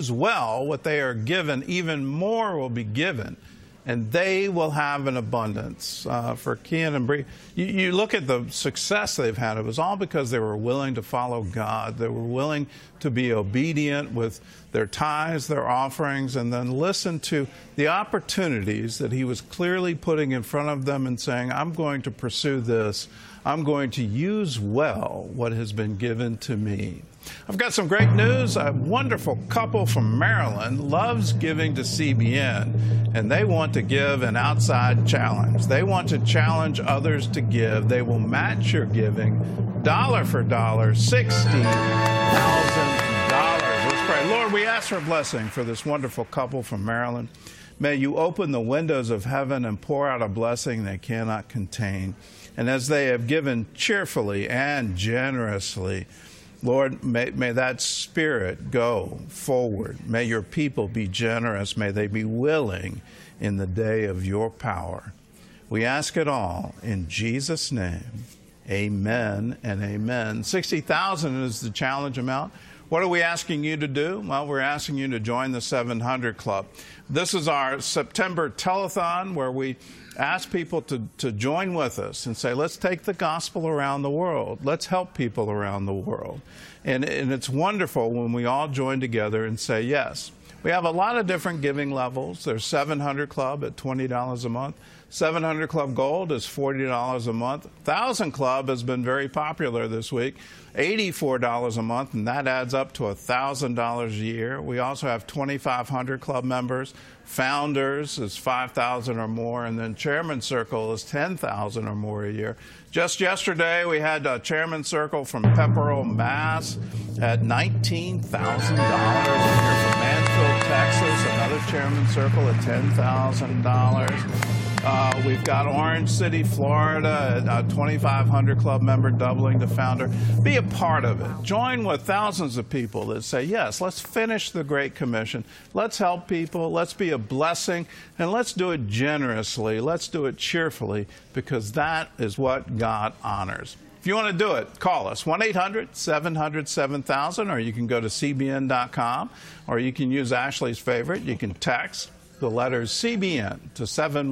as well what they are given, even more will be given, and they will have an abundance. For Kian and Bree, you look at the success they've had. It was all because they were willing to follow God. They were willing to be obedient with their tithes, their offerings, and then listen to the opportunities that He was clearly putting in front of them and saying, I'm going to pursue this. I'm going to use well what has been given to me. I've got some great news. A wonderful couple from Maryland loves giving to CBN, and they want to give an outside challenge. They want to challenge others to give. They will match your giving dollar for dollar, $60,000. Let's pray. Lord, we ask for a blessing for this wonderful couple from Maryland. May you open the windows of heaven and pour out a blessing they cannot contain. And as they have given cheerfully and generously, Lord, may that spirit go forward. May your people be generous. May they be willing in the day of your power. We ask it all in Jesus' name. Amen and amen. $60,000 is the challenge amount. What are we asking you to do? Well, we're asking you to join the 700 Club. This is our September telethon where we ask people to join with us and say, let's take the gospel around the world. Let's help people around the world. And it's wonderful when we all join together and say yes. We have a lot of different giving levels. There's 700 Club at $20 a month. 700 Club Gold is $40 a month. 1,000 Club has been very popular this week, $84 a month, and that adds up to $1,000 a year. We also have 2,500 Club members. Founders is $5,000 or more, and then Chairman's Circle is $10,000 or more a year. Just yesterday, we had a Chairman's Circle from Pepperell, Mass. at $19,000 a year. From Mansfield, Texas, another Chairman's Circle at $10,000. We've got Orange City, Florida, a 2,500 club member doubling to founder. Be a part of it. Join with thousands of people that say, yes, let's finish the Great Commission. Let's help people. Let's be a blessing. And let's do it generously. Let's do it cheerfully, because that is what God honors. If you want to do it, call us, 1-800-700-7000, or you can go to cbn.com, or you can use Ashley's favorite. You can text the letters CBN to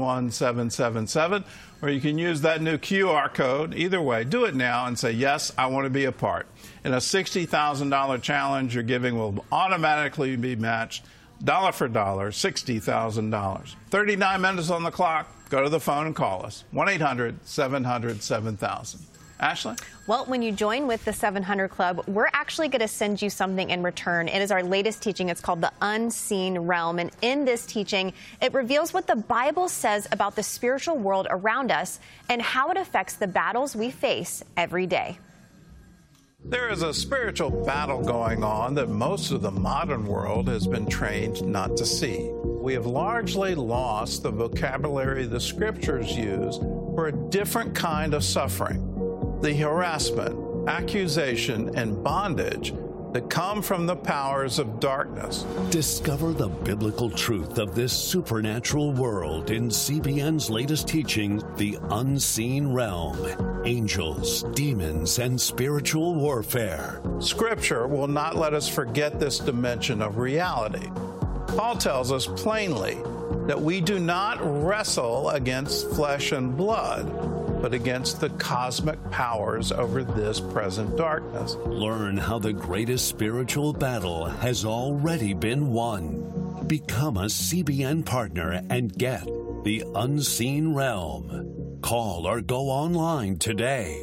71777, or you can use that new QR code. Either way, do it now and say, yes, I want to be a part. In a $60,000 challenge, your giving will automatically be matched dollar for dollar, $60,000. 39 minutes on the clock. Go to the phone and call us, 1-800-700-7000. Ashley? Well, when you join with the 700 Club, we're actually going to send you something in return. It is our latest teaching. It's called The Unseen Realm. And in this teaching, it reveals what the Bible says about the spiritual world around us and how it affects the battles we face every day. There is a spiritual battle going on that most of the modern world has been trained not to see. We have largely lost the vocabulary the Scriptures use for a different kind of suffering. The harassment, accusation, and bondage that come from the powers of darkness. Discover the biblical truth of this supernatural world in CBN's latest teaching, The Unseen Realm: Angels, Demons, and Spiritual Warfare. Scripture will not let us forget this dimension of reality. Paul tells us plainly that we do not wrestle against flesh and blood, but against the cosmic powers over this present darkness. Learn how the greatest spiritual battle has already been won. Become a CBN partner and get The Unseen Realm. Call or go online today.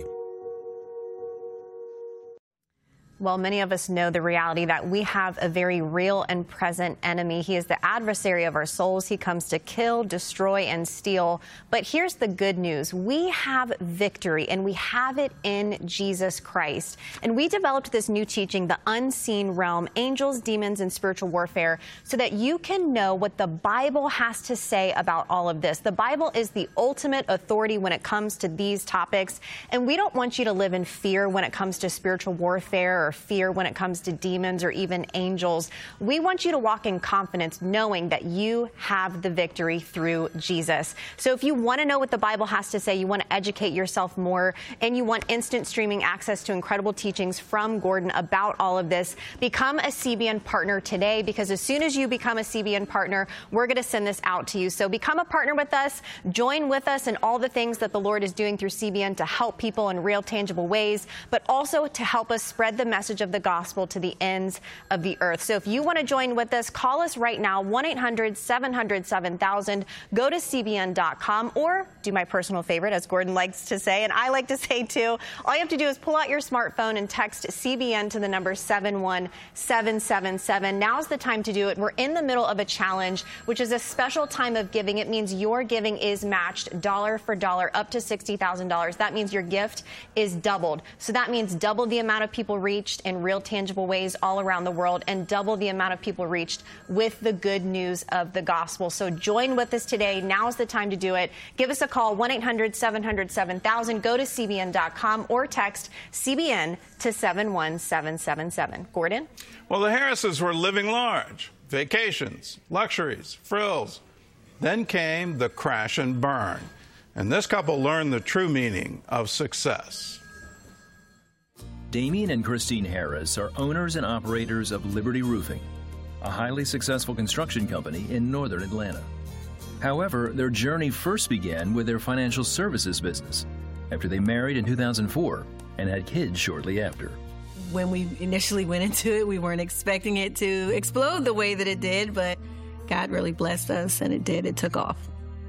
Well, many of us know the reality that we have a very real and present enemy. He is the adversary of our souls. He comes to kill, destroy, and steal. But here's the good news. We have victory, and we have it in Jesus Christ. And we developed this new teaching, The Unseen Realm: Angels, Demons, and Spiritual Warfare, so that you can know what the Bible has to say about all of this. The Bible is the ultimate authority when it comes to these topics. And we don't want you to live in fear when it comes to spiritual warfare or fear when it comes to demons or even angels. We want you to walk in confidence, knowing that you have the victory through Jesus. So if you want to know what the Bible has to say, you want to educate yourself more, and you want instant streaming access to incredible teachings from Gordon about all of this, become a CBN partner today, because as soon as you become a CBN partner, we're going to send this out to you. So become a partner with us, join with us in all the things that the Lord is doing through CBN to help people in real, tangible ways, but also to help us spread the message of the gospel to the ends of the earth. So if you want to join with us, call us right now, 1-800-700-7000. Go to CBN.com, or do my personal favorite, as Gordon likes to say, and I like to say too. All you have to do is pull out your smartphone and text CBN to the number 71777. Now's the time to do it. We're in the middle of a challenge, which is a special time of giving. It means your giving is matched dollar for dollar up to $60,000. That means your gift is doubled. So that means double the amount of people reached in real, tangible ways all around the world, and double the amount of people reached with the good news of the gospel. So join with us today. Now's the time to do it. Give us a call, 1-800-700-7000. Go to CBN.com or text CBN to 71777. Gordon? Well, the Harrises were living large. Vacations, luxuries, frills. Then came the crash and burn. And this couple learned the true meaning of success. Damien and Christine Harris are owners and operators of Liberty Roofing, a highly successful construction company in northern Atlanta. However, their journey first began with their financial services business after they married in 2004 and had kids shortly after. When we initially went into it, we weren't expecting it to explode the way that it did, but God really blessed us, and it did. It took off.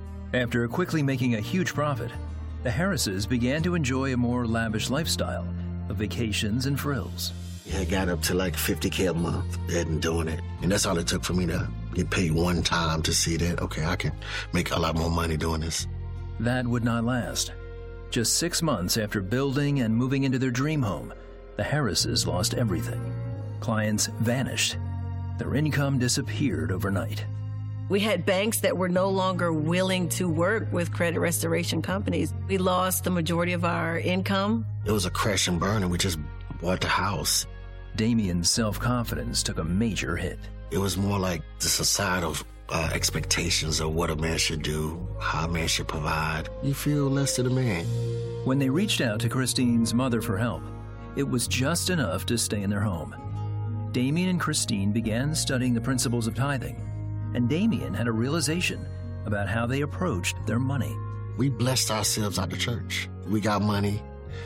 After quickly making a huge profit, the Harrises began to enjoy a more lavish lifestyle of vacations and frills. I got up to like $50K a month and doing it. And that's all it took for me to get paid one time to see that, okay, I can make a lot more money doing this. That would not last. Just 6 months after building and moving into their dream home, the Harrises lost everything. Clients vanished. Their income disappeared overnight. We had banks that were no longer willing to work with credit restoration companies. We lost the majority of our income. It was a crash and burn, and we just bought the house. Damien's self-confidence took a major hit. It was more like the societal expectations of what a man should do, how a man should provide. You feel less than a man. When they reached out to Christine's mother for help, it was just enough to stay in their home. Damien and Christine began studying the principles of tithing, and Damien had a realization about how they approached their money. We blessed ourselves out the church. We got money.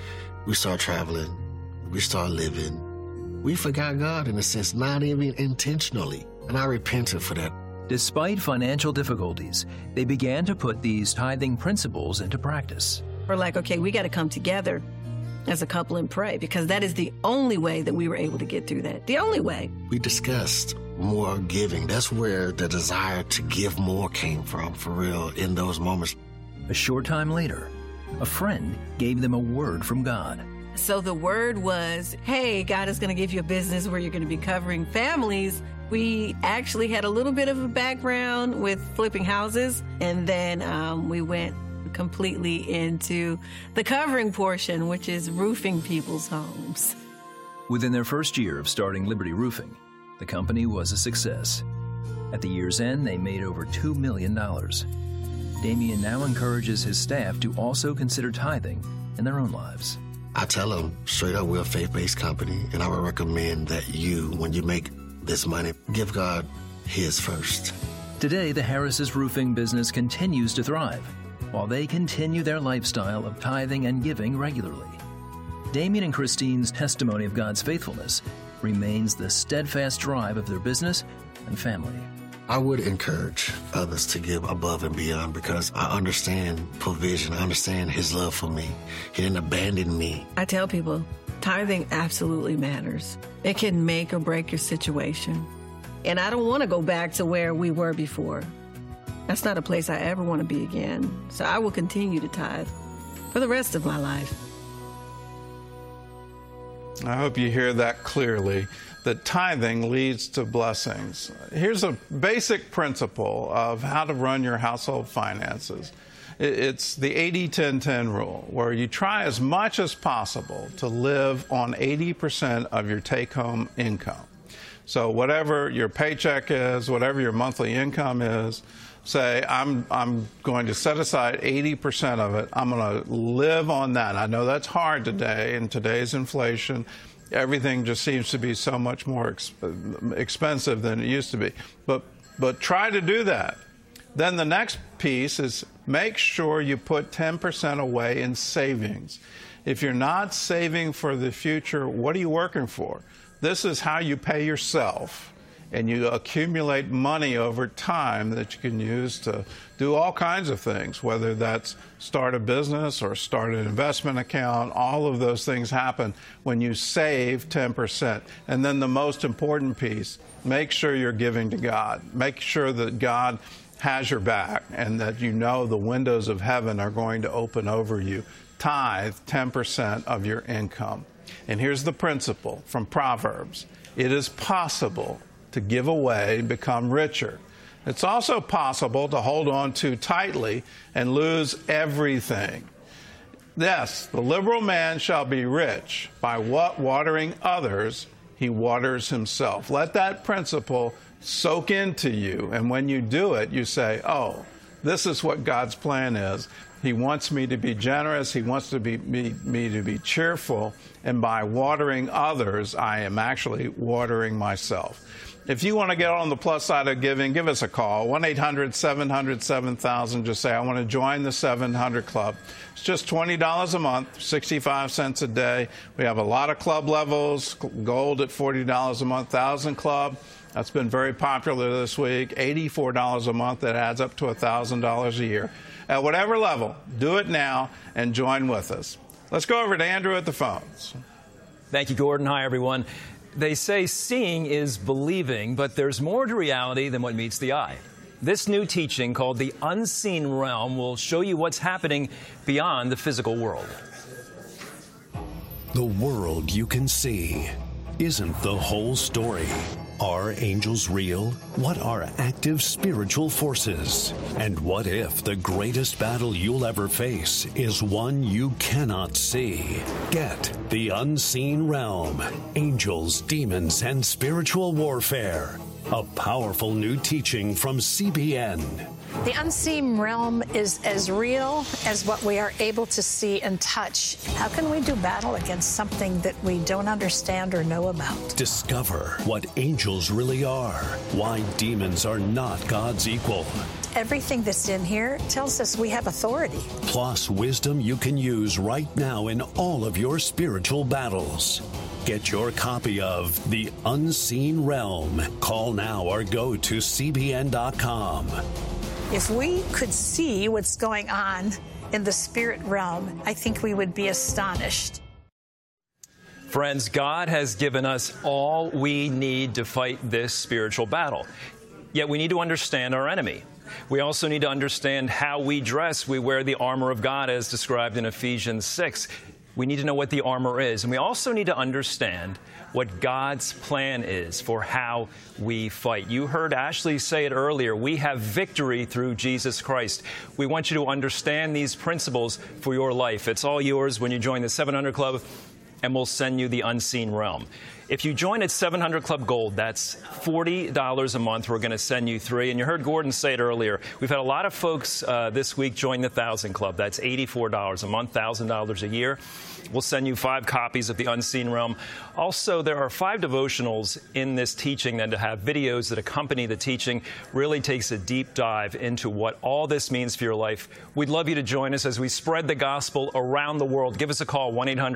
We started traveling. We started living. We forgot God in a sense, not even intentionally. And I repented for that. Despite financial difficulties, they began to put these tithing principles into practice. We're like, okay, we got to come together as a couple and pray, because that is the only way that we were able to get through that. The only way. We discussed more giving. That's where the desire to give more came from, for real, in those moments. A short time later, a friend gave them a word from God. So the word was, hey, God is going to give you a business where you're going to be covering families. We actually had a little bit of a background with flipping houses, and then we went completely into the covering portion, which is roofing people's homes. Within their first year of starting Liberty Roofing, the company was a success. At the year's end, they made over $2 million. Damien now encourages his staff to also consider tithing in their own lives. I tell them straight up, we're a faith-based company, and I would recommend that when you make this money, give God his first. Today, the Harris' roofing business continues to thrive, while they continue their lifestyle of tithing and giving regularly. Damien and Christine's testimony of God's faithfulness remains the steadfast drive of their business and family. I would encourage others to give above and beyond, because I understand provision. I understand his love for me. He didn't abandon me. I tell people, tithing absolutely matters. It can make or break your situation. And I don't want to go back to where we were before. That's not a place I ever want to be again. So I will continue to tithe for the rest of my life. I hope you hear that clearly, that tithing leads to blessings. Here's a basic principle of how to run your household finances. It's the 80-10-10 rule, where you try as much as possible to live on 80% of your take-home income. So whatever your paycheck is, whatever your monthly income is, say, I'm going to set aside 80% of it. I'm going to live on that. I know that's hard today in today's inflation. Everything just seems to be so much more expensive than it used to be. But try to do that. Then the next piece is make sure you put 10% away in savings. If you're not saving for the future, what are you working for? This is how you pay yourself, and you accumulate money over time that you can use to do all kinds of things, whether that's start a business or start an investment account. All of those things happen when you save 10%. And then the most important piece, make sure you're giving to God. Make sure that God has your back and that you know the windows of heaven are going to open over you. Tithe 10% of your income. And here's the principle from Proverbs. It is possible to give away and become richer. It's also possible to hold on too tightly and lose everything. Yes, the liberal man shall be rich by what watering others he waters himself. Let that principle soak into you. And when you do it, you say, oh, this is what God's plan is. He wants me to be generous. He wants me to be cheerful. And by watering others, I am actually watering myself. If you want to get on the plus side of giving, give us a call, 1-800-700-7000. Just say, I want to join the 700 Club. It's just $20 a month, 65 cents a day. We have a lot of club levels, gold at $40 a month, 1,000 Club. That's been very popular this week, $84 a month. That adds up to $1,000 a year. At whatever level, do it now and join with us. Let's go over to Andrew at the phones. Thank you, Gordon. Hi, everyone. They say seeing is believing, but there's more to reality than what meets the eye. This new teaching called The Unseen Realm will show you what's happening beyond the physical world. The world you can see isn't the whole story. Are angels real? What are active spiritual forces? And what if the greatest battle you'll ever face is one you cannot see? Get The Unseen Realm, Angels, Demons, and Spiritual Warfare. A powerful new teaching from CBN. The unseen realm is as real as what we are able to see and touch. How can we do battle against something that we don't understand or know about? Discover what angels really are, why demons are not God's equal. Everything that's in here tells us we have authority. Plus wisdom you can use right now in all of your spiritual battles. Get your copy of The Unseen Realm. Call now or go to CBN.com. If we could see what's going on in the spirit realm, I think we would be astonished. Friends, God has given us all we need to fight this spiritual battle. Yet we need to understand our enemy. We also need to understand how we dress. We wear the armor of God as described in Ephesians 6. We need to know what the armor is. And we also need to understand what God's plan is for how we fight. You heard Ashley say it earlier. We have victory through Jesus Christ. We want you to understand these principles for your life. It's all yours when you join the 700 Club, and we'll send you The Unseen Realm. If you join at 700 Club Gold, that's $40 a month. We're going to send you 3. And you heard Gordon say it earlier. We've had a lot of folks this week join the 1,000 Club. That's $84 a month, $1,000 a year. We'll send you 5 copies of The Unseen Realm. Also, there are 5 devotionals in this teaching and to have videos that accompany the teaching. Really takes a deep dive into what all this means for your life. We'd love you to join us as we spread the gospel around the world. Give us a call,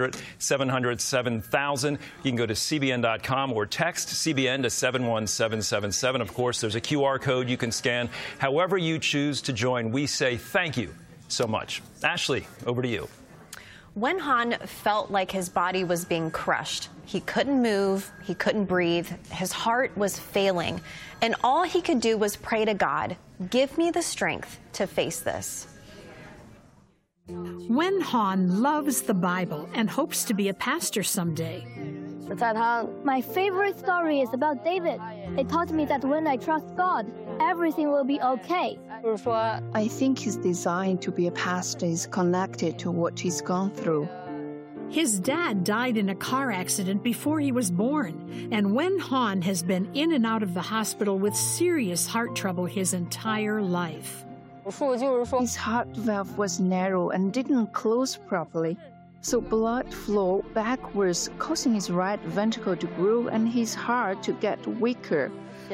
1-800-700-7000. You can go to CBN.com or text CBN to 71777. Of course, there's a QR code you can scan. However you choose to join, we say thank you so much. Ashley, over to you. When Han felt like his body was being crushed, he couldn't move, he couldn't breathe, his heart was failing, and all he could do was pray to God, give me the strength to face this. Wen Han loves the Bible and hopes to be a pastor someday. My favorite story is about David. It taught me that when I trust God, everything will be okay. I think his desire to be a pastor is connected to what he's gone through. His dad died in a car accident before he was born, and Wen Han has been in and out of the hospital with serious heart trouble his entire life. His heart valve was narrow and didn't close properly, so blood flowed backwards, causing his right ventricle to grow and his heart to get weaker.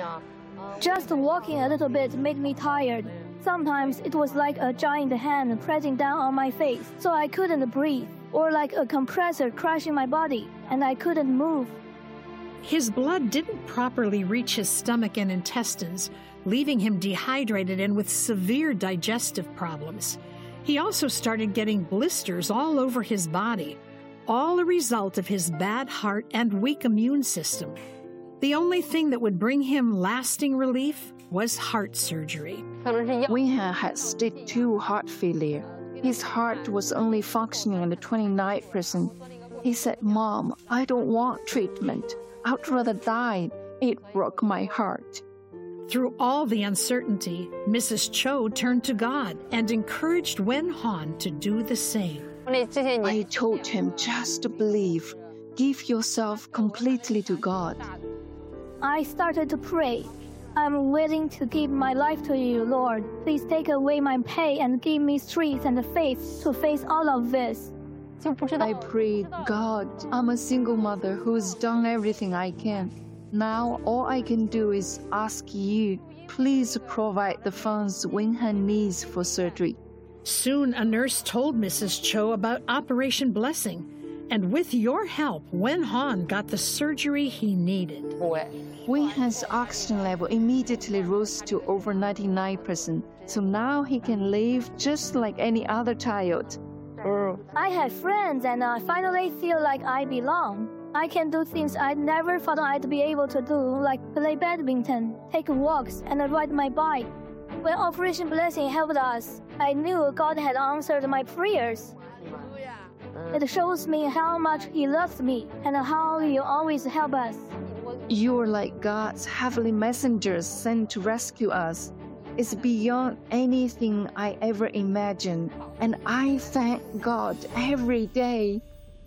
Just walking a little bit made me tired. Sometimes it was like a giant hand pressing down on my face, so I couldn't breathe, or like a compressor crushing my body, and I couldn't move. His blood didn't properly reach his stomach and intestines, leaving him dehydrated and with severe digestive problems. He also started getting blisters all over his body, all a result of his bad heart and weak immune system. The only thing that would bring him lasting relief was heart surgery. Wen Han had stage 2 heart failure. His heart was only functioning at 29%. He said, "Mom, I don't want treatment. I'd rather die." It broke my heart. Through all the uncertainty, Mrs. Cho turned to God and encouraged Wen Han to do the same. I told him just to believe. Give yourself completely to God. I started to pray. I'm willing to give my life to you, Lord. Please take away my pain and give me strength and faith to face all of this. I prayed, God, I'm a single mother who's done everything I can. Now all I can do is ask you, please provide the funds Wen Han needs for surgery. Soon a nurse told Mrs. Cho about Operation Blessing, and with your help, Wen Han got the surgery he needed. Wen Han's oxygen level immediately rose to over 99%, so now he can live just like any other child. I had friends and I finally feel like I belong. I can do things I never thought I'd be able to do, like play badminton, take walks, and ride my bike. When Operation Blessing helped us, I knew God had answered my prayers. It shows me how much He loves me and how He always helps us. You're like God's heavenly messengers sent to rescue us. It's beyond anything I ever imagined, and I thank God every day.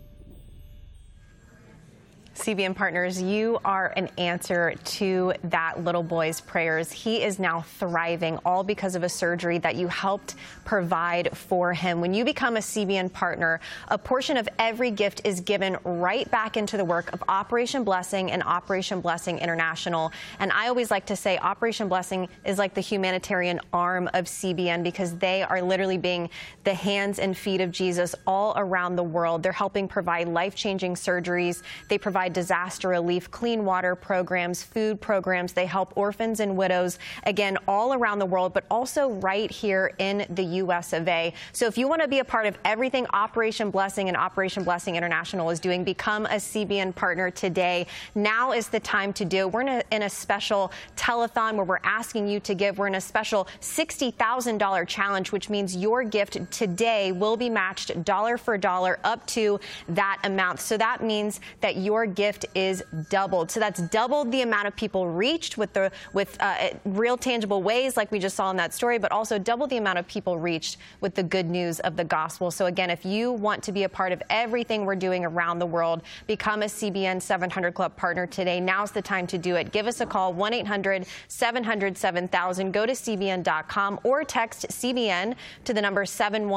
CBN Partners, you are an answer to that little boy's prayers. He is now thriving, all because of a surgery that you helped provide for him. When you become a CBN partner, a portion of every gift is given right back into the work of Operation Blessing and Operation Blessing International. And I always like to say Operation Blessing is like the humanitarian arm of CBN, because they are literally being the hands and feet of Jesus all around the world. They're helping provide life-changing surgeries. They provide disaster relief, clean water programs, food programs. They help orphans and widows, again, all around the world, but also right here in the U.S. of A. So if you want to be a part of everything Operation Blessing and Operation Blessing International is doing, become a CBN partner today. Now is the time to do it. We're in a special telethon where we're asking you to give. We're in a special $60,000 challenge, which means your gift today will be matched dollar for dollar up to that amount. So that means that your gift is doubled. So that's doubled the amount of people reached with real tangible ways like we just saw in that story, but also double the amount of people reached with the good news of the gospel. So again, if you want to be a part of everything we're doing around the world, become a CBN 700 Club partner today. Now's the time to do it. Give us a call, 1-800-700-7000. Go to CBN.com or text CBN to the number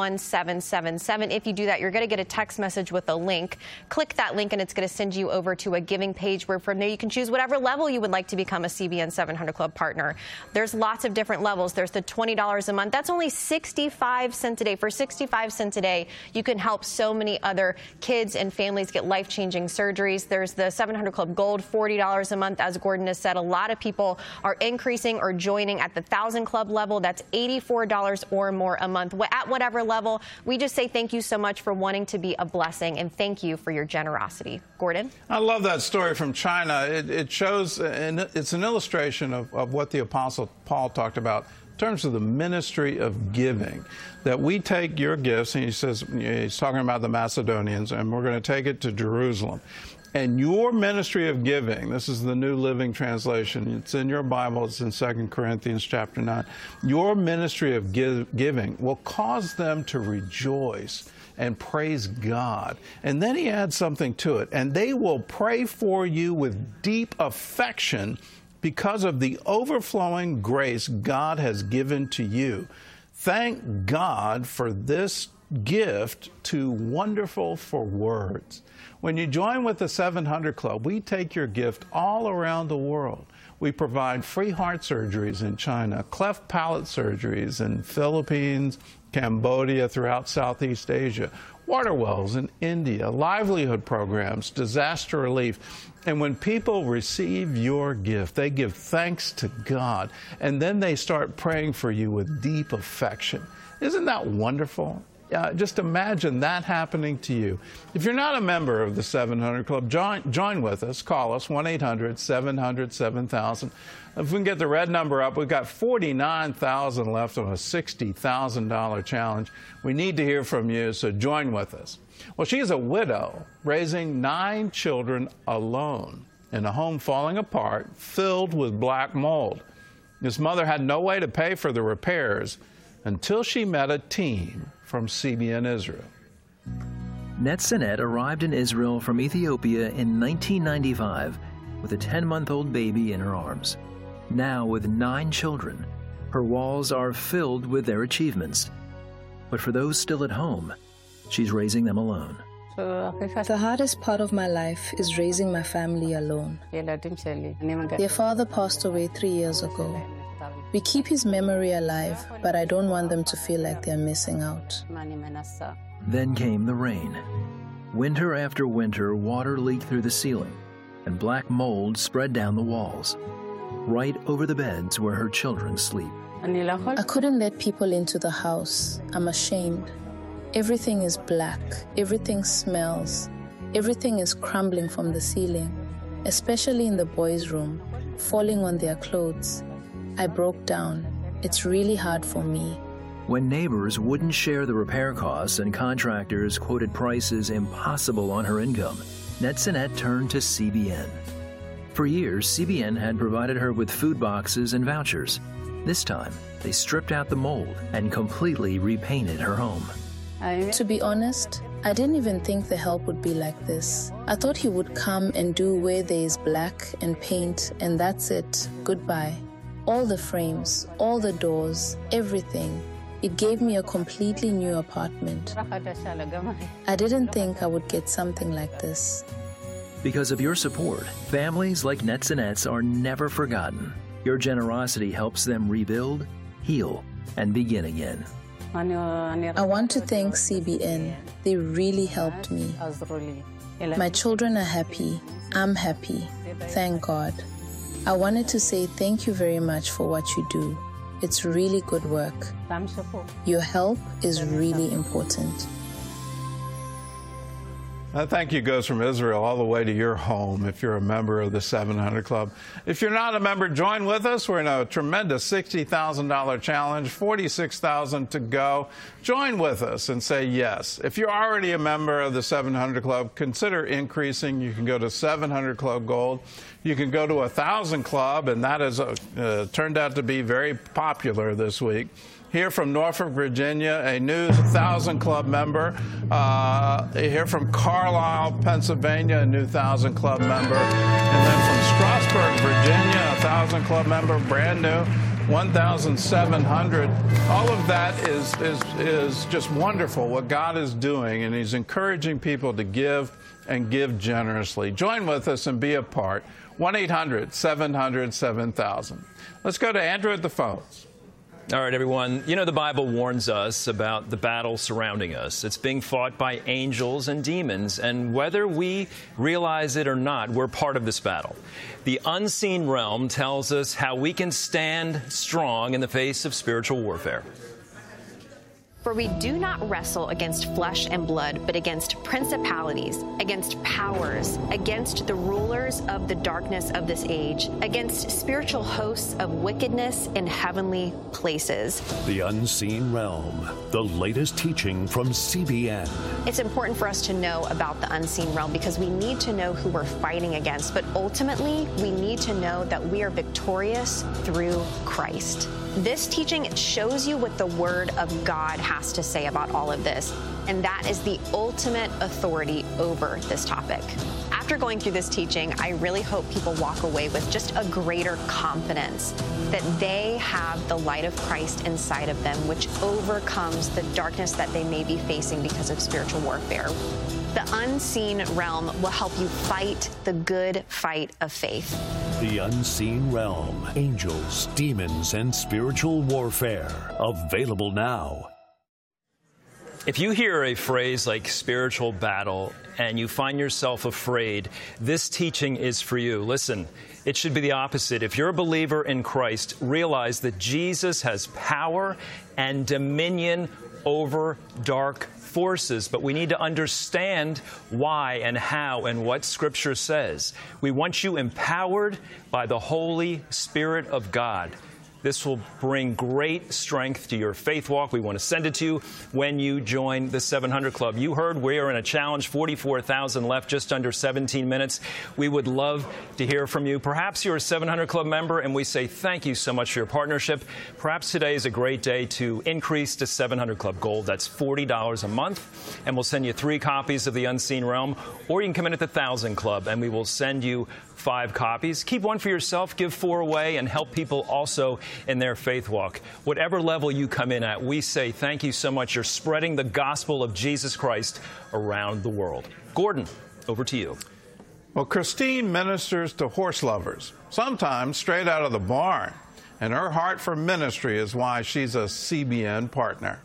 71777. If you do that, you're going to get a text message with a link. Click that link and it's going to send you over to a giving page where from there you can choose whatever level you would like to become a CBN 700 Club partner. There's lots of different levels. There's the $20 a month. That's only 65 cents a day. For 65 cents a day, you can help so many other kids and families get life-changing surgeries. There's the 700 Club Gold, $40 a month. As Gordon has said, a lot of people are increasing or joining at the 1,000 Club level. That's $84 or more a month. At whatever level, we just say thank you so much for wanting to be a blessing, and thank you for your generosity. Gordon? I love that story from China. It shows, and it's an illustration of what the Apostle Paul talked about in terms of the ministry of giving, that we take your gifts, and he says, he's talking about the Macedonians, and we're going to take it to Jerusalem. And your ministry of giving, this is the New Living Translation, it's in your Bible, it's in 2 Corinthians chapter 9. Your ministry of giving will cause them to rejoice and praise God. And then he adds something to it. And they will pray for you with deep affection because of the overflowing grace God has given to you. Thank God for this gift too wonderful for words. When you join with the 700 Club, we take your gift all around the world. We provide free heart surgeries in China, cleft palate surgeries in Philippines, Cambodia, throughout Southeast Asia, water wells in India, livelihood programs, disaster relief. And when people receive your gift, they give thanks to God, and then they start praying for you with deep affection. Isn't that wonderful? Just imagine that happening to you. If you're not a member of the 700 Club, join with us. Call us, 1-800-700-7000. If we can get the red number up, we've got $49,000 left on a $60,000 challenge. We need to hear from you, so join with us. Well, she's a widow raising 9 children alone in a home falling apart, filled with black mold. His mother had no way to pay for the repairs until she met a team from CBN Israel. Netzanet arrived in Israel from Ethiopia in 1995 with a 10-month-old baby in her arms. Now, with 9 children, her walls are filled with their achievements. But for those still at home, she's raising them alone. The hardest part of my life is raising my family alone. Their father passed away 3 years ago. We keep his memory alive, but I don't want them to feel like they're missing out. Then came the rain. Winter after winter, water leaked through the ceiling, and black mold spread down the walls, right over the beds where her children sleep. I couldn't let people into the house. I'm ashamed. Everything is black. Everything smells. Everything is crumbling from the ceiling, especially in the boys' room, falling on their clothes. I broke down. It's really hard for me. When neighbors wouldn't share the repair costs and contractors quoted prices impossible on her income, Netzanet turned to CBN. For years, CBN had provided her with food boxes and vouchers. This time, they stripped out the mold and completely repainted her home. To be honest, I didn't even think the help would be like this. I thought he would come and do where there is black and paint, and that's it. Goodbye. All the frames, all the doors, everything. It gave me a completely new apartment. I didn't think I would get something like this. Because of your support, families like Netzanet's are never forgotten. Your generosity helps them rebuild, heal, and begin again. I want to thank CBN. They really helped me. My children are happy. I'm happy. Thank God. I wanted to say thank you very much for what you do. It's really good work. Your help is really important. That thank you goes from Israel all the way to your home if you're a member of the 700 Club. If you're not a member, join with us. We're in a tremendous $60,000 challenge, $46,000 to go. Join with us and say yes. If you're already a member of the 700 Club, consider increasing. You can go to 700 Club Gold. You can go to 1,000 Club, and that has turned out to be very popular this week. Here from Norfolk, Virginia, a new 1,000 Club member. Here from Carlisle, Pennsylvania, a new 1,000 Club member. And then from Strasburg, Virginia, a 1,000 Club member, brand new, 1,700. All of that is just wonderful what God is doing, and He's encouraging people to give and give generously. Join with us and be a part. 1-800-700-7000. Let's go to Andrew at the phones. All right, everyone. You know, the Bible warns us about the battle surrounding us. It's being fought by angels and demons, and whether we realize it or not, we're part of this battle. The unseen realm tells us how we can stand strong in the face of spiritual warfare. For we do not wrestle against flesh and blood, but against principalities, against powers, against the rulers of the darkness of this age, against spiritual hosts of wickedness in heavenly places. The Unseen Realm, the latest teaching from CBN. It's important for us to know about the unseen realm because we need to know who we're fighting against, but ultimately we need to know that we are victorious through Christ. This teaching shows you what the Word of God has to say about all of this, and that is the ultimate authority over this topic. After going through this teaching, I really hope people walk away with just a greater confidence that they have the light of Christ inside of them, which overcomes the darkness that they may be facing because of spiritual warfare. The unseen realm will help you fight the good fight of faith. The Unseen Realm, angels, demons, and spiritual warfare. Available now. If you hear a phrase like spiritual battle and you find yourself afraid, this teaching is for you. Listen, it should be the opposite. If you're a believer in Christ, realize that Jesus has power and dominion over dark forces, but we need to understand why and how and what Scripture says. We want you empowered by the Holy Spirit of God. This will bring great strength to your faith walk. We want to send it to you when you join the 700 Club. You heard we are in a challenge, 44,000 left, just under 17 minutes. We would love to hear from you. Perhaps you're a 700 Club member, and we say thank you so much for your partnership. Perhaps today is a great day to increase to 700 Club Gold. That's $40 a month, and we'll send you 3 copies of The Unseen Realm, or you can come in at the 1,000 Club, and we will send you 5 copies. Keep 1 for yourself, give 4 away, and help people also in their faith walk. Whatever level you come in at, we say thank you so much. You're spreading the gospel of Jesus Christ around the world. Gordon, over to you. Well, Christine ministers to horse lovers, sometimes straight out of the barn, and her heart for ministry is why she's a CBN partner.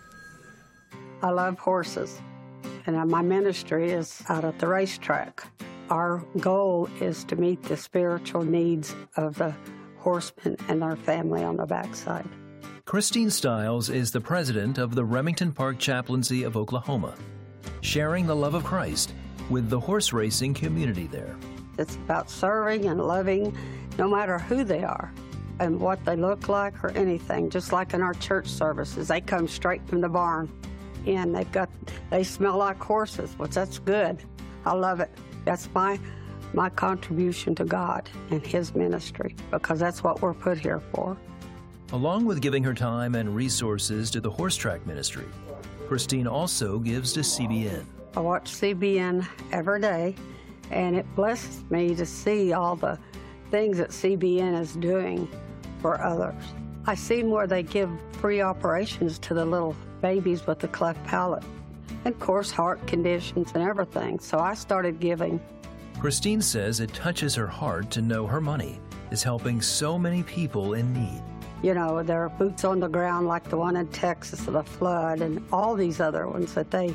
I love horses, and my ministry is out at the racetrack. Our goal is to meet the spiritual needs of the horsemen and their family on the backside. Christine Stiles is the president of the Remington Park Chaplaincy of Oklahoma, sharing the love of Christ with the horse racing community there. It's about serving and loving no matter who they are and what they look like or anything. Just like in our church services, they come straight from the barn and they smell like horses, which that's good. I love it. That's my contribution to God and His ministry, because that's what we're put here for. Along with giving her time and resources to the horse track ministry, Christine also gives to CBN. I watch CBN every day, and it blesses me to see all the things that CBN is doing for others. I see where they give free operations to the little babies with the cleft palate, and of course heart conditions and everything, so I started giving. Christine says it touches her heart to know her money is helping so many people in need. You know, there are boots on the ground like the one in Texas of the flood and all these other ones that they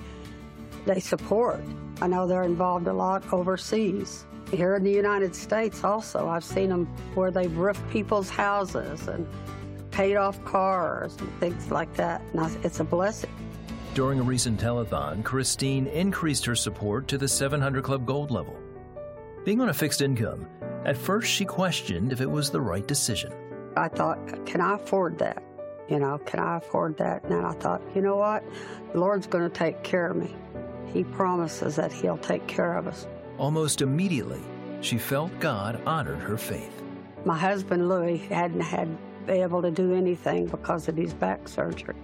support. I know they're involved a lot overseas. Here in the United States also, I've seen them where they've roofed people's houses and paid off cars and things like that. And it's a blessing. During a recent telethon, Christine increased her support to the 700 Club Gold level. Being on a fixed income, at first she questioned if it was the right decision. I thought, can I afford that? You know, can I afford that? And then I thought, you know what? The Lord's going to take care of me. He promises that He'll take care of us. Almost immediately, she felt God honored her faith. My husband, Louis, hadn't been able to do anything because of his back surgery.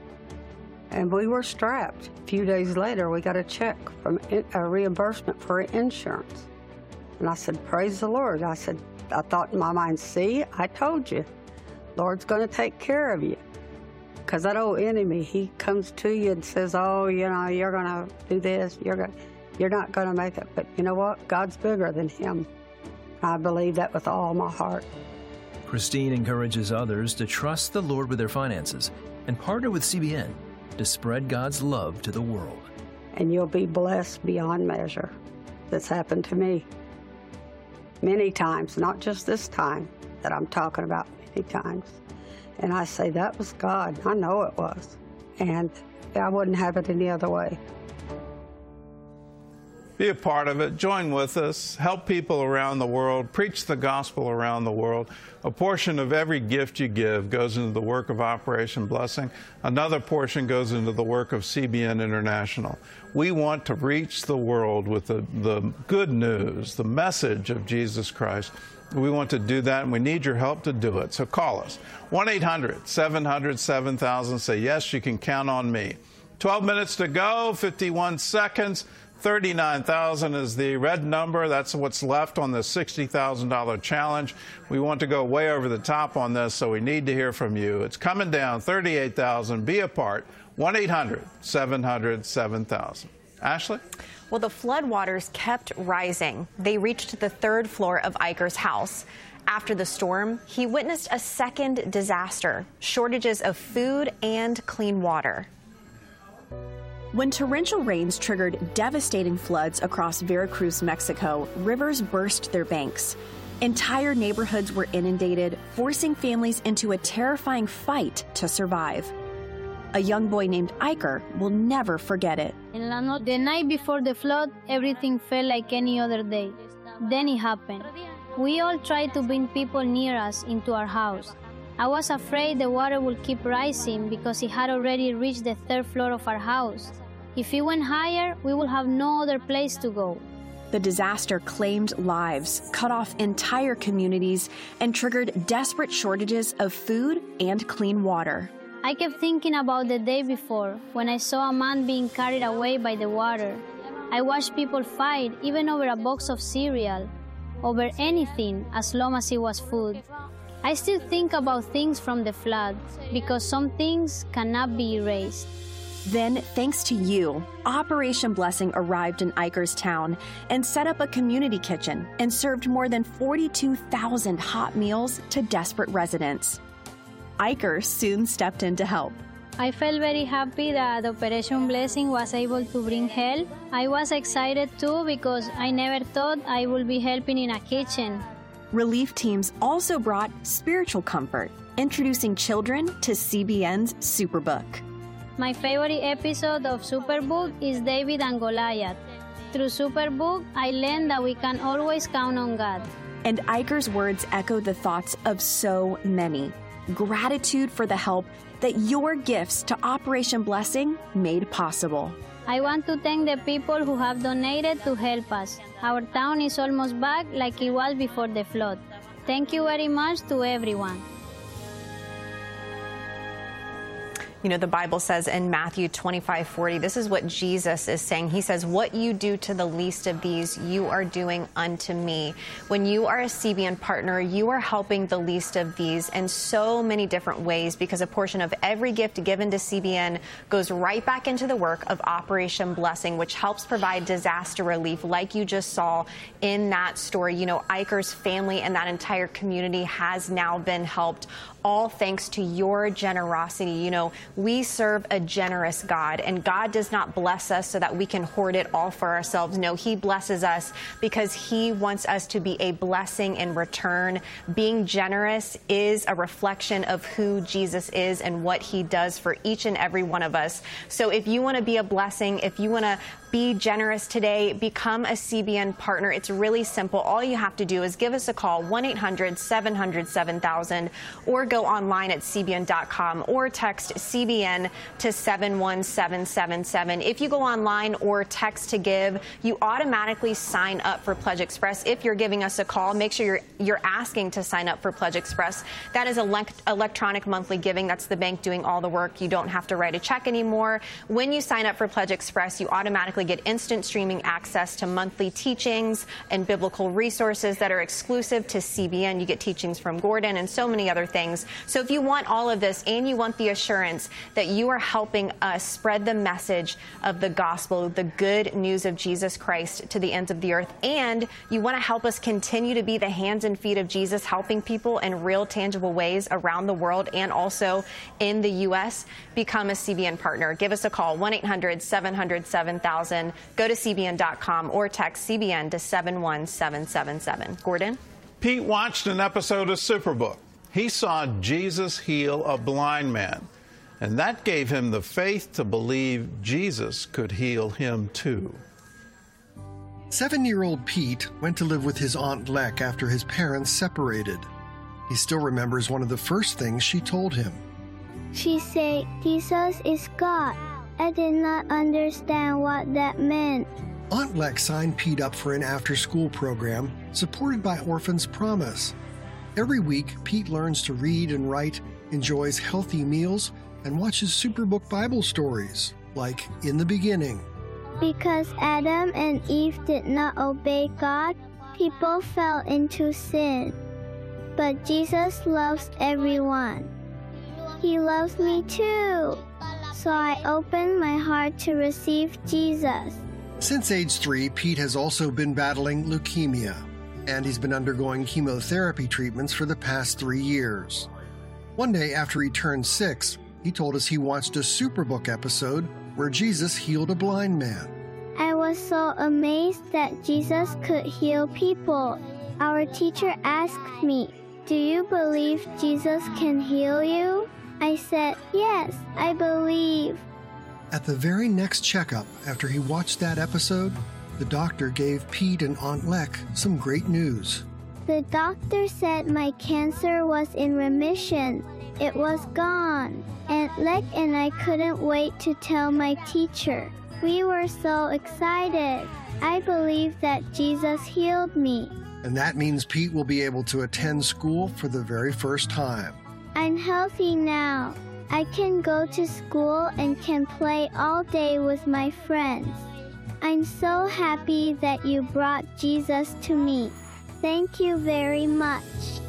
And we were strapped. A few days later, we got a check from a reimbursement for insurance. And I said, praise the Lord. I thought in my mind, see, I told you. Lord's going to take care of you. Because that old enemy, he comes to you and says, oh, you know, you're going to do this. You're not going to make it. But you know what? God's bigger than him. I believe that with all my heart. Christine encourages others to trust the Lord with their finances and partner with CBN to spread God's love to the world. And you'll be blessed beyond measure. That's happened to me many times, not just this time that I'm talking about, many times. And I say, that was God. I know it was. And I wouldn't have it any other way. Be a part of it. Join with us. Help people around the world. Preach the gospel around the world. A portion of every gift you give goes into the work of Operation Blessing. Another portion goes into the work of CBN International. We want to reach the world with the good news, the message of Jesus Christ. We want to do that, and we need your help to do it. So call us. 1-800-700-7000. Say, yes, you can count on me. 12 minutes to go, 51 seconds. 39,000 is the red number. That's what's left on the $60,000 challenge. We want to go way over the top on this, so we need to hear from you. It's coming down, 38,000. Be a part. 1-800-700-7000. Ashley? Well, the floodwaters kept rising. They reached the third floor of Iker's house. After the storm, he witnessed a second disaster, shortages of food and clean water. When torrential rains triggered devastating floods across Veracruz, Mexico, rivers burst their banks. Entire neighborhoods were inundated, forcing families into a terrifying fight to survive. A young boy named Iker will never forget it. The night before the flood, everything felt like any other day. Then it happened. We all tried to bring people near us into our house. I was afraid the water would keep rising because it had already reached the third floor of our house. If it went higher, we would have no other place to go. The disaster claimed lives, cut off entire communities, and triggered desperate shortages of food and clean water. I kept thinking about the day before, when I saw a man being carried away by the water. I watched people fight, even over a box of cereal, over anything as long as it was food. I still think about things from the flood, because some things cannot be erased. Then, thanks to you, Operation Blessing arrived in Iker's town and set up a community kitchen and served more than 42,000 hot meals to desperate residents. Iker soon stepped in to help. I felt very happy that Operation Blessing was able to bring help. I was excited too because I never thought I would be helping in a kitchen. Relief teams also brought spiritual comfort, introducing children to CBN's Superbook. My favorite episode of Superbook is David and Goliath. Through Superbook, I learned that we can always count on God. And Iker's words echoed the thoughts of so many. Gratitude for the help that your gifts to Operation Blessing made possible. I want to thank the people who have donated to help us. Our town is almost back like it was before the flood. Thank you very much to everyone. You know, the Bible says in Matthew 25:40, this is what Jesus is saying. He says, what you do to the least of these, you are doing unto me. When you are a CBN partner, you are helping the least of these in so many different ways, because a portion of every gift given to CBN goes right back into the work of Operation Blessing, which helps provide disaster relief like you just saw in that story. You know, Iker's family and that entire community has now been helped, all thanks to your generosity. You know, we serve a generous God, and God does not bless us so that we can hoard it all for ourselves. No, He blesses us because He wants us to be a blessing in return. Being generous is a reflection of who Jesus is and what He does for each and every one of us. So if you want to be a blessing, if you want to be generous today, become a CBN partner. It's really simple. All you have to do is give us a call, 1-800-700-7000, or go online at cbn.com or text CBN to 71777. If you go online or text to give, you automatically sign up for Pledge Express. If you're giving us a call, make sure you're asking to sign up for Pledge Express. That is electronic monthly giving. That's the bank doing all the work. You don't have to write a check anymore. When you sign up for Pledge Express, you automatically get instant streaming access to monthly teachings and biblical resources that are exclusive to CBN. You get teachings from Gordon and so many other things. So if you want all of this and you want the assurance that you are helping us spread the message of the gospel, the good news of Jesus Christ to the ends of the earth, and you want to help us continue to be the hands and feet of Jesus, helping people in real, tangible ways around the world and also in the U.S., become a CBN partner. Give us a call, 1-800-700-7000. Go to cbn.com or text CBN to 71777. Gordon? Pete watched an episode of Superbook. He saw Jesus heal a blind man. And that gave him the faith to believe Jesus could heal him too. 7-year-old Pete went to live with his Aunt Lek after his parents separated. He still remembers one of the first things she told him. She said, "Jesus is God." I did not understand what that meant. Aunt Lek signed Pete up for an after-school program supported by Orphans Promise. Every week, Pete learns to read and write, enjoys healthy meals, and watches Superbook Bible stories, like In the Beginning. Because Adam and Eve did not obey God, people fell into sin. But Jesus loves everyone. He loves me too. So I opened my heart to receive Jesus. Since age 3, Pete has also been battling leukemia, and he's been undergoing chemotherapy treatments for the past 3 years. One day after he turned 6, he told us he watched a Superbook episode where Jesus healed a blind man. I was so amazed that Jesus could heal people. Our teacher asked me, "Do you believe Jesus can heal you?" I said, "Yes, I believe." At the very next checkup after he watched that episode, the doctor gave Pete and Aunt Lek some great news. The doctor said my cancer was in remission. It was gone. Aunt Lek and I couldn't wait to tell my teacher. We were so excited. I believe that Jesus healed me. And that means Pete will be able to attend school for the very first time. I'm healthy now. I can go to school and can play all day with my friends. I'm so happy that you brought Jesus to me. Thank you very much.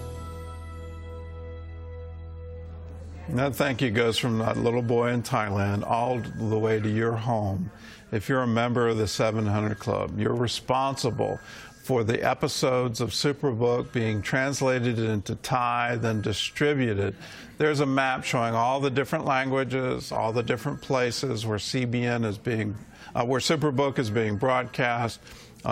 That thank you goes from that little boy in Thailand all the way to your home. If you're a member of the 700 Club, you're responsible for the episodes of Superbook being translated into Thai, then distributed. There's a map showing all the different languages, all the different places where CBN is being, where Superbook is being broadcast.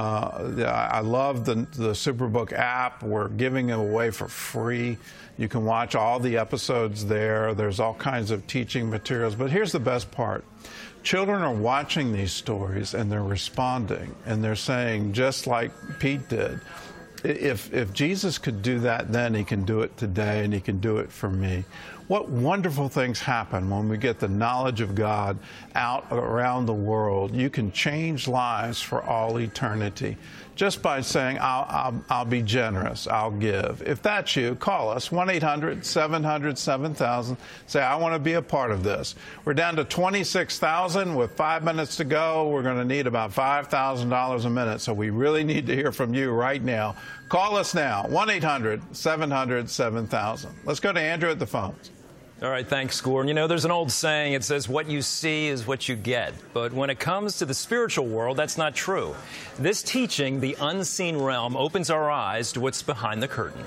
I love the Superbook app. We're giving it away for free. You can watch all the episodes there. There's all kinds of teaching materials. But here's the best part. Children are watching these stories and they're responding and they're saying, just like Pete did, if Jesus could do that then, he can do it today and he can do it for me. What wonderful things happen when we get the knowledge of God out around the world. You can change lives for all eternity just by saying, I'll be generous, I'll give. If that's you, call us, 1-800-700-7000. Say, I want to be a part of this. We're down to 26,000 with 5 minutes to go. We're going to need about $5,000 a minute, so we really need to hear from you right now. Call us now, 1-800-700-7000. Let's go to Andrew at the phones. All right, thanks, Gordon. You know, there's an old saying, it says, what you see is what you get. But when it comes to the spiritual world, that's not true. This teaching, The Unseen Realm, opens our eyes to what's behind the curtain.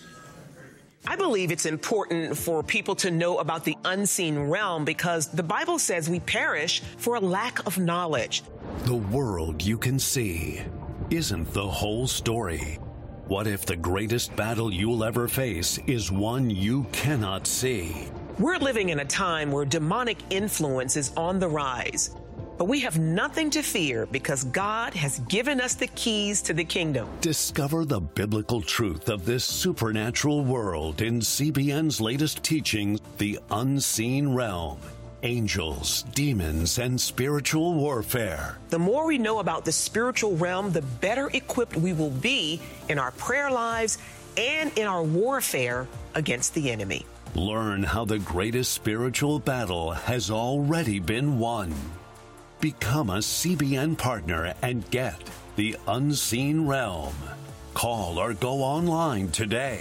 I believe it's important for people to know about the unseen realm because the Bible says we perish for a lack of knowledge. The world you can see isn't the whole story. What if the greatest battle you'll ever face is one you cannot see? We're living in a time where demonic influence is on the rise. But we have nothing to fear because God has given us the keys to the kingdom. Discover the biblical truth of this supernatural world in CBN's latest teaching, The Unseen Realm. Angels, demons, and spiritual warfare. The more we know about the spiritual realm, the better equipped we will be in our prayer lives and in our warfare against the enemy. Learn how the greatest spiritual battle has already been won. Become a CBN partner and get The Unseen Realm. Call or go online today.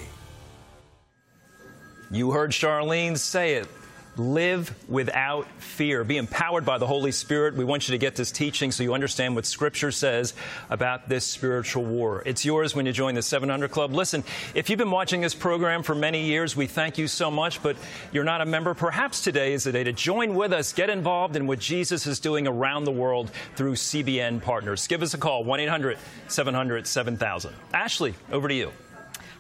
You heard Charlene say it. Live without fear. Be empowered by the Holy Spirit. We want you to get this teaching so you understand what Scripture says about this spiritual war. It's yours when you join the 700 Club. Listen, if you've been watching this program for many years, we thank you so much, but you're not a member. Perhaps today is the day to join with us. Get involved in what Jesus is doing around the world through CBN partners. Give us a call, 1-800-700-7000. Ashley, over to you.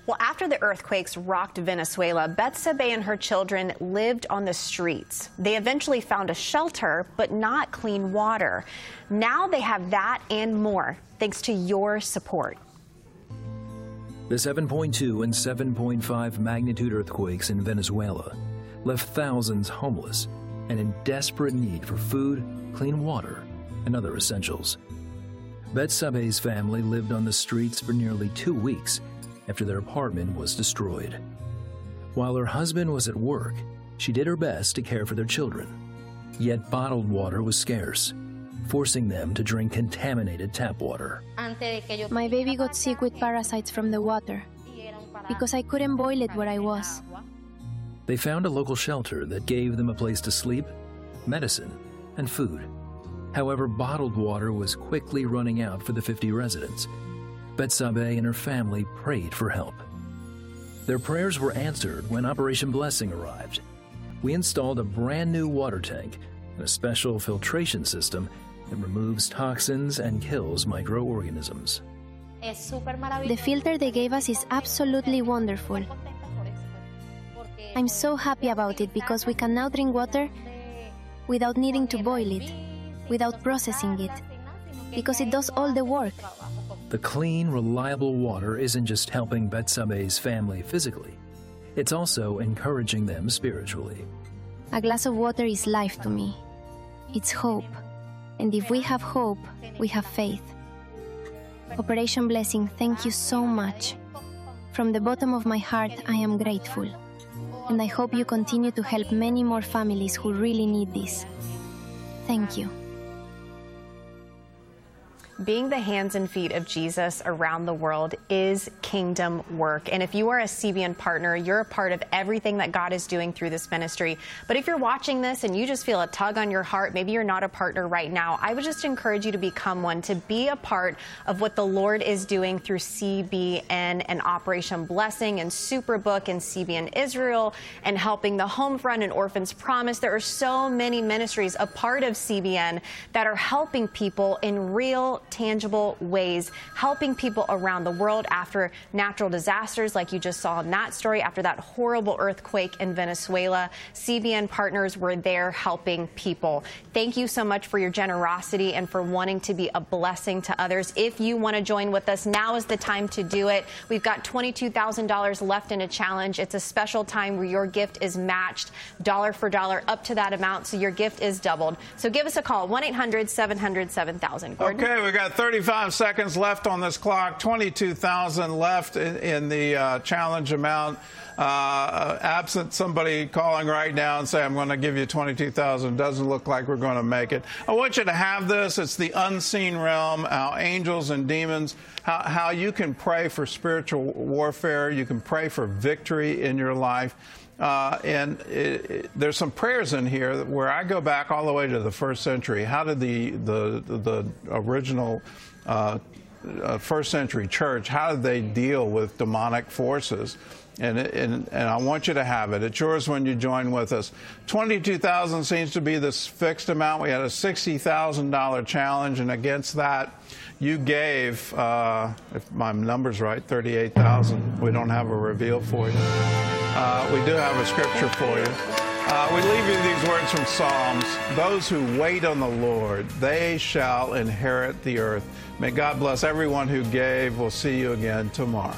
Well, after the earthquakes rocked Venezuela, Betsabe and her children lived on the streets. They eventually found a shelter, but not clean water. Now they have that and more, thanks to your support. The 7.2 and 7.5 magnitude earthquakes in Venezuela left thousands homeless and in desperate need for food, clean water, and other essentials. Betsabe's family lived on the streets for nearly 2 weeks after their apartment was destroyed. While her husband was at work, she did her best to care for their children. Yet bottled water was scarce, forcing them to drink contaminated tap water. My baby got sick with parasites from the water because I couldn't boil it where I was. They found a local shelter that gave them a place to sleep, medicine, and food. However, bottled water was quickly running out for the 50 residents. Betsabe and her family prayed for help. Their prayers were answered when Operation Blessing arrived. We installed a brand new water tank and a special filtration system that removes toxins and kills microorganisms. The filter they gave us is absolutely wonderful. I'm so happy about it because we can now drink water without needing to boil it, without processing it, because it does all the work. The clean, reliable water isn't just helping Betsabe's family physically, it's also encouraging them spiritually. A glass of water is life to me. It's hope. And if we have hope, we have faith. Operation Blessing, thank you so much. From the bottom of my heart, I am grateful. And I hope you continue to help many more families who really need this. Thank you. Being the hands and feet of Jesus around the world is kingdom work. And if you are a CBN partner, you're a part of everything that God is doing through this ministry. But if you're watching this and you just feel a tug on your heart, maybe you're not a partner right now, I would just encourage you to become one, to be a part of what the Lord is doing through CBN and Operation Blessing and Superbook and CBN Israel and helping the Homefront and Orphans Promise. There are so many ministries a part of CBN that are helping people in real, tangible ways, helping people around the world after natural disasters like you just saw in that story, after that horrible earthquake in Venezuela. CBN partners were there helping people. Thank you so much for your generosity and for wanting to be a blessing to others. If you want to join with us, now is the time to do it. We've got $22,000 left in a challenge. It's a special time where your gift is matched dollar for dollar up to that amount, so your gift is doubled. So give us a call, 1-800-700-7000. Gordon? Okay, we got 35 seconds left on this clock, 22,000 left in the challenge amount. Absent somebody calling right now and say, I'm going to give you 22,000, doesn't look like we're going to make it. I want you to have this. It's the unseen realm, how angels and demons, how you can pray for spiritual warfare. You can pray for victory in your life. There's some prayers in here where I go back all the way to the first century. How did the original first century church, how did they deal with demonic forces? And I want you to have it. It's yours when you join with us. 22,000 seems to be this fixed amount. We had a $60,000 challenge, and against that, you gave, if my number's right, 38,000. We don't have a reveal for you. We do have a scripture for you. We leave you these words from Psalms. Those who wait on the Lord, they shall inherit the earth. May God bless everyone who gave. We'll see you again tomorrow.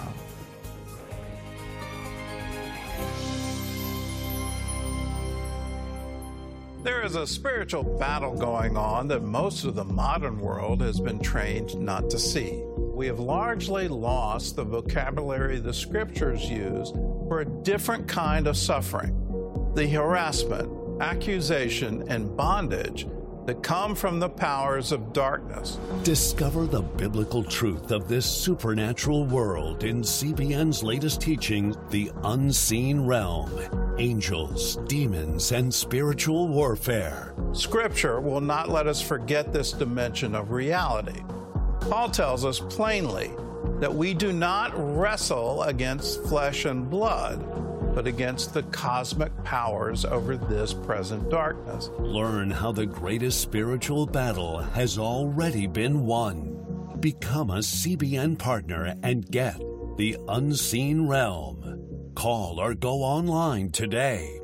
There is a spiritual battle going on that most of the modern world has been trained not to see. We have largely lost the vocabulary the scriptures use for a different kind of suffering. The harassment, accusation, and bondage that come from the powers of darkness. Discover the biblical truth of this supernatural world in CBN's latest teaching, The Unseen Realm, Angels, Demons, and Spiritual Warfare. Scripture will not let us forget this dimension of reality. Paul tells us plainly that we do not wrestle against flesh and blood, but against the cosmic powers over this present darkness. Learn how the greatest spiritual battle has already been won. Become a CBN partner and get The Unseen Realm. Call or go online today.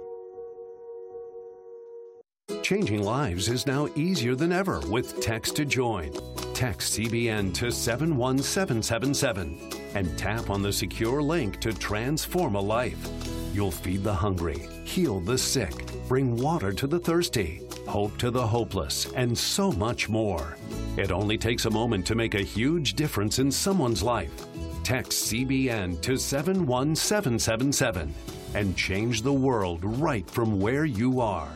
Changing lives is now easier than ever with Text to Join. Text CBN to 71777 and tap on the secure link to transform a life. You'll feed the hungry, heal the sick, bring water to the thirsty, hope to the hopeless, and so much more. It only takes a moment to make a huge difference in someone's life. Text CBN to 71777 and change the world right from where you are.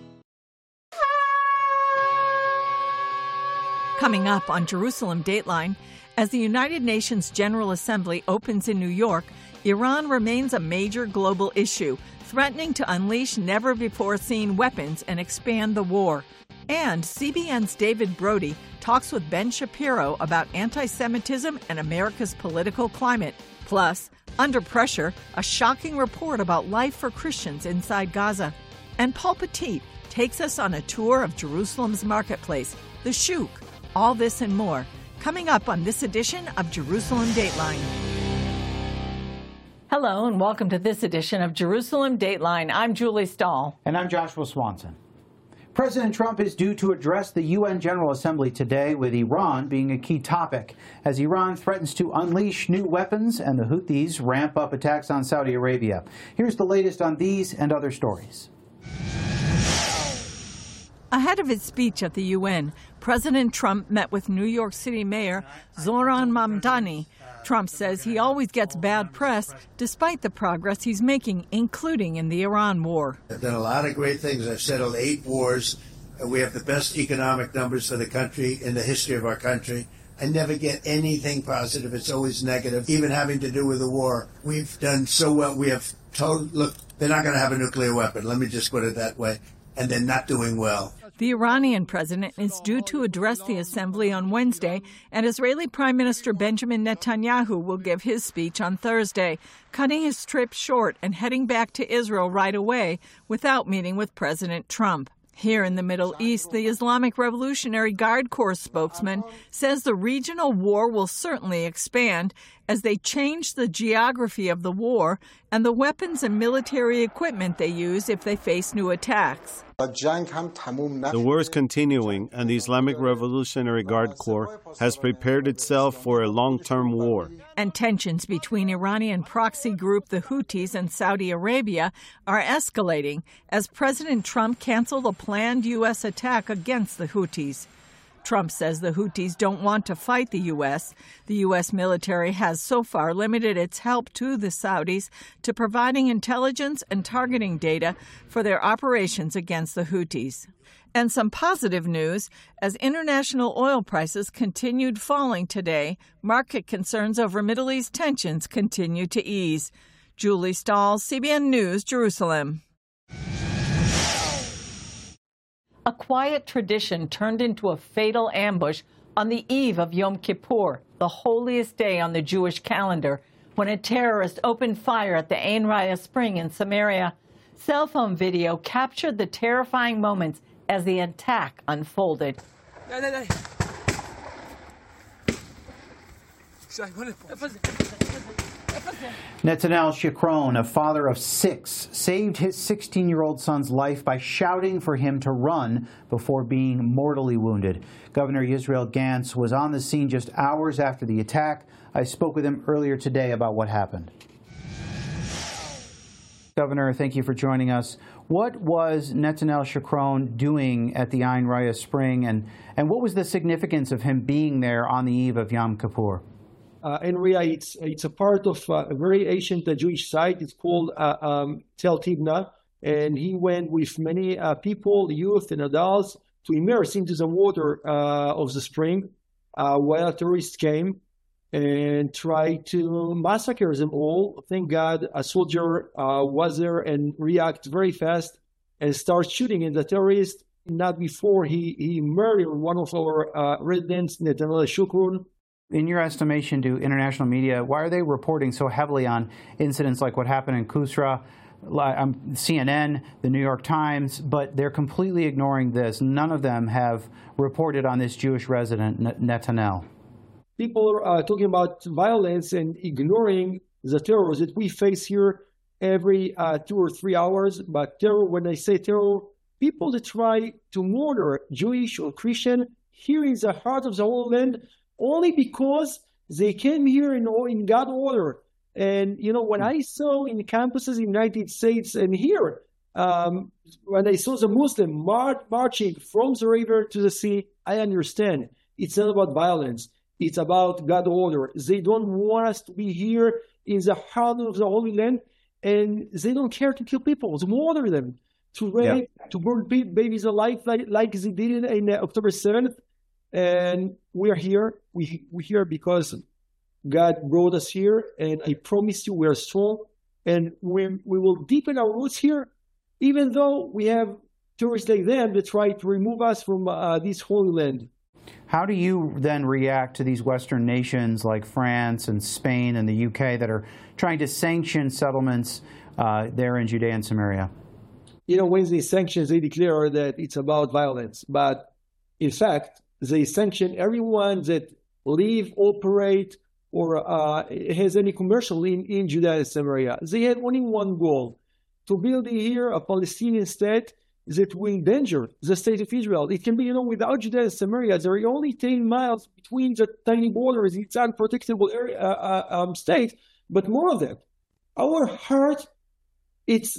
Coming up on Jerusalem Dateline, as the United Nations General Assembly opens in New York, Iran remains a major global issue, threatening to unleash never-before-seen weapons and expand the war. And CBN's David Brody talks with Ben Shapiro about anti-Semitism and America's political climate. Plus, under pressure, a shocking report about life for Christians inside Gaza. And Paul Petit takes us on a tour of Jerusalem's marketplace, the Shuk. All this and more, coming up on this edition of Jerusalem Dateline. Hello, and welcome to this edition of Jerusalem Dateline. I'm Julie Stahl. And I'm Joshua Swanson. President Trump is due to address the UN General Assembly today, with Iran being a key topic, as Iran threatens to unleash new weapons and the Houthis ramp up attacks on Saudi Arabia. Here's the latest on these and other stories. Ahead of his speech at the UN, President Trump met with New York City Mayor Zohran Mamdani. Trump says he always gets bad press despite the progress he's making, including in the Iran war. I've done a lot of great things. I've settled 8 wars. We have the best economic numbers for the country in the history of our country. I never get anything positive. It's always negative, even having to do with the war. We've done so well. We have told, look, they're not going to have a nuclear weapon. Let me just put it that way. And they're not doing well. The Iranian president is due to address the assembly on Wednesday, and Israeli Prime Minister Benjamin Netanyahu will give his speech on Thursday, cutting his trip short and heading back to Israel right away without meeting with President Trump. Here in the Middle East, the Islamic Revolutionary Guard Corps spokesman says the regional war will certainly expand as they change the geography of the war and the weapons and military equipment they use if they face new attacks. The war is continuing, and the Islamic Revolutionary Guard Corps has prepared itself for a long-term war. And tensions between Iranian proxy group the Houthis and Saudi Arabia are escalating as President Trump canceled a planned U.S. attack against the Houthis. Trump says the Houthis don't want to fight the U.S. The U.S. military has so far limited its help to the Saudis to providing intelligence and targeting data for their operations against the Houthis. And some positive news, as international oil prices continued falling today, market concerns over Middle East tensions continue to ease. Julie Stahl, CBN News, Jerusalem. A quiet tradition turned into a fatal ambush on the eve of Yom Kippur, the holiest day on the Jewish calendar, when a terrorist opened fire at the Ein Raya Spring in Samaria. Cell phone video captured the terrifying moments as the attack unfolded. Netanel Shikron, a father of 6, saved his 16-year-old son's life by shouting for him to run before being mortally wounded. Governor Yisrael Gantz was on the scene just hours after the attack. I spoke with him earlier today about what happened. Governor, thank you for joining us. What was Netanel Shikron doing at the Ein Raya Spring, and what was the significance of him being there on the eve of Yom Kippur? Ein Raya, it's a part of a very ancient Jewish site. It's called Tel Tibna, and he went with many people, youth and adults, to immerse into the water of the spring while terrorists came and tried to massacre them all. Thank God a soldier was there and reacted very fast and started shooting at the terrorists. Not before he murdered one of our residents, Netanel Shikron. In your estimation to international media, why are they reporting so heavily on incidents like what happened in Kusra, CNN, the New York Times, but they're completely ignoring this? None of them have reported on this Jewish resident, Netanel. people are talking about violence and ignoring the terror that we face here every 2 or 3 hours. But terror, when I say terror, people that try to murder Jewish or Christian here in the heart of the Holy Land only because they came here in God's order. And, when I saw in campuses in the United States and here, when I saw the Muslim marching from the river to the sea, I understand. It's not about violence. It's about God's order. They don't want us to be here in the heart of the Holy Land, and they don't care to kill people, to murder them, to rape, to burn babies alive like they did in October 7th. And we are here. We're here because God brought us here, and I promise you we are strong, and we will deepen our roots here, even though we have tourists like them that try to remove us from this Holy Land. How do you then react to these Western nations like France and Spain and the UK that are trying to sanction settlements there in Judea and Samaria? When they sanction, they declare that it's about violence. But in fact, they sanction everyone that live, operate, or has any commercial in Judea and Samaria. They had only one goal, to build here a Palestinian state that will endanger the state of Israel. It can be, without Judea and Samaria, there are only 10 miles between the tiny borders. It's an unprotectable area, state, but more of that. Our heart, it's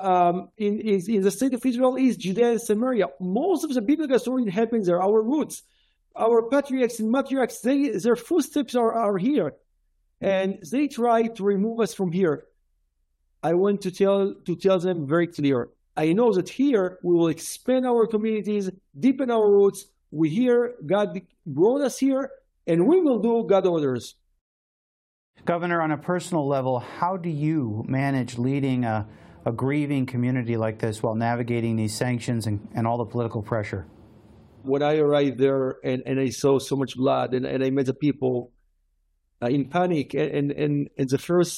in the state of Israel is Judea and Samaria. Most of the biblical story that happens there, our roots, our patriarchs and matriarchs, their footsteps are here, and they try to remove us from here. I want to tell them very clear. I know that here we will expand our communities, deepen our roots. We hear God brought us here, and we will do God's orders. Governor, on a personal level, how do you manage leading a grieving community like this while navigating these sanctions and all the political pressure? When I arrived there and I saw so much blood and I met the people in panic, and the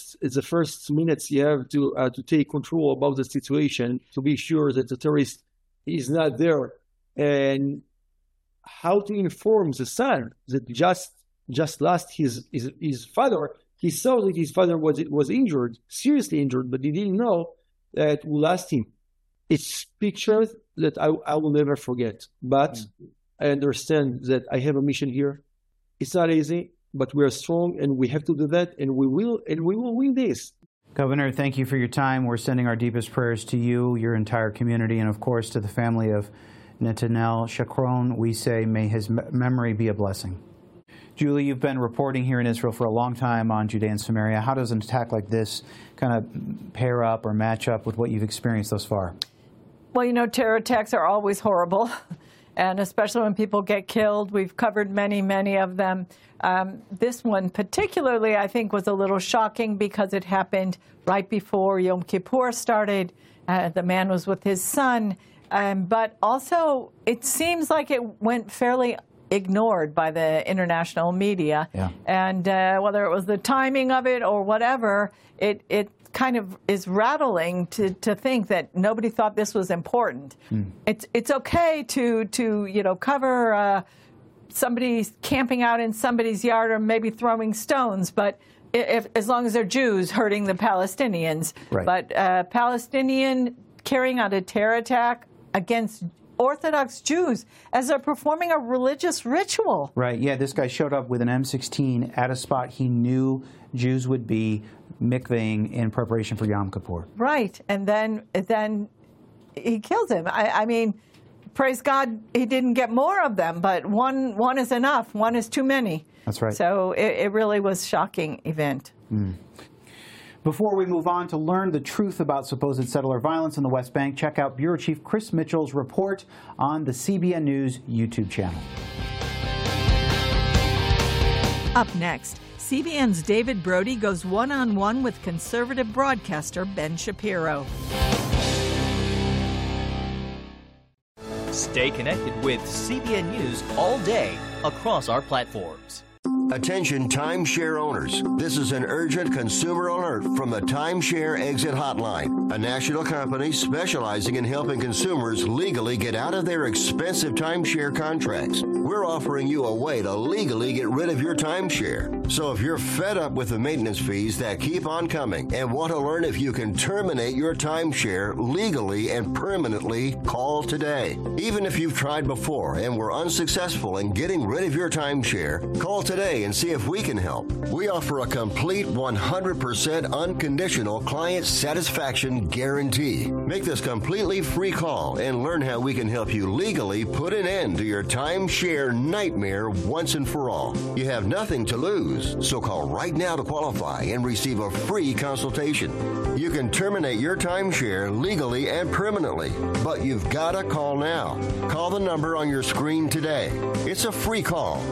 first minutes you have to take control about the situation to be sure that the terrorist is not there, and how to inform the son that just lost his father. He saw that his father was injured, seriously injured, but he didn't know that we lost him. It's pictures that I will never forget. But I understand that I have a mission here. It's not easy, but we are strong, and we have to do that, and we will win this. Governor, thank you for your time. We're sending our deepest prayers to you, your entire community, and of course to the family of Netanel Shakron. We say, may his memory be a blessing. Julie, you've been reporting here in Israel for a long time on Judea and Samaria. How does an attack like this kind of pair up or match up with what you've experienced thus far? Well, terror attacks are always horrible, and especially when people get killed. We've covered many, many of them. This one particularly, I think, was a little shocking because it happened right before Yom Kippur started. The man was with his son. But also, it seems like it went fairly ignored by the international media. Yeah. And whether it was the timing of it or whatever, it kind of is rattling to think that nobody thought this was important. It's okay to cover somebody camping out in somebody's yard or maybe throwing stones, but as long as they're Jews hurting the Palestinians. Right. But Palestinian carrying out a terror attack against Orthodox Jews as they're performing a religious ritual. Right, yeah, this guy showed up with an M16 at a spot he knew Jews would be mikvahing in preparation for Yom Kippur. Right, and then he kills him. I mean, praise God he didn't get more of them, but one is enough. One is too many. That's right. So it really was a shocking event. Before we move on to learn the truth about supposed settler violence in the West Bank, check out Bureau Chief Chris Mitchell's report on the CBN News YouTube channel. Up next, CBN's David Brody goes one-on-one with conservative broadcaster Ben Shapiro. Stay connected with CBN News all day across our platforms. Attention timeshare owners. This is an urgent consumer alert from the Timeshare Exit Hotline, a national company specializing in helping consumers legally get out of their expensive timeshare contracts. We're offering you a way to legally get rid of your timeshare. So if you're fed up with the maintenance fees that keep on coming and want to learn if you can terminate your timeshare legally and permanently, call today. Even if you've tried before and were unsuccessful in getting rid of your timeshare, call today and see if we can help. We offer a complete 100% unconditional client satisfaction guarantee. Make this completely free call and learn how we can help you legally put an end to your timeshare nightmare once and for all. You have nothing to lose, so call right now to qualify and receive a free consultation. You can terminate your timeshare legally and permanently, but you've got to call now. Call the number on your screen today. It's a free call.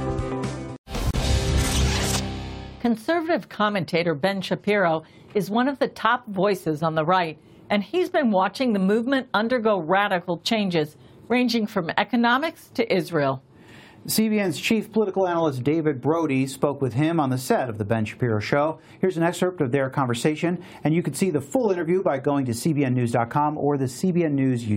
Conservative commentator Ben Shapiro is one of the top voices on the right, and he's been watching the movement undergo radical changes, ranging from economics to Israel. CBN's chief political analyst David Brody spoke with him on the set of The Ben Shapiro Show. Here's an excerpt of their conversation, and you can see the full interview by going to cbnnews.com or the CBN News YouTube.